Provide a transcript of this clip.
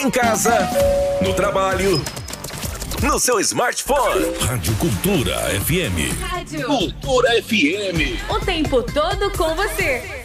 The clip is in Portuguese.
Em casa, no trabalho, no seu smartphone. Rádio Cultura FM. Rádio Cultura FM. O tempo todo com você.